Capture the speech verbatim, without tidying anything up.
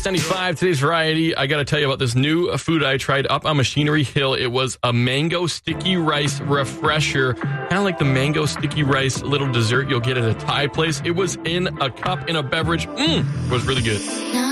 Kiss ninety-five, today's variety. I got to tell you about this new food I tried up on Machinery Hill. It was a mango sticky rice refresher, kind of like the mango sticky rice little dessert you'll get at a Thai place. It was in a cup in a beverage. Mmm, it was really good.